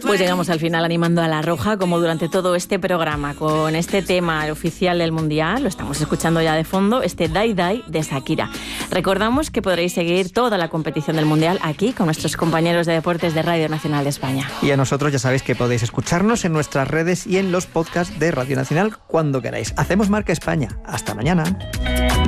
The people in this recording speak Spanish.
Pues llegamos al final animando a La Roja, como durante todo este programa, con este tema oficial del Mundial. Lo estamos escuchando ya de fondo, este Die Die de Shakira. Recordamos que podréis seguir toda la competición del Mundial aquí con nuestros compañeros de deportes de Radio Nacional de España. Y a nosotros ya sabéis que podéis escucharnos en nuestras redes y en los podcasts de Radio Nacional cuando queráis. Hacemos Marca España. Hasta mañana.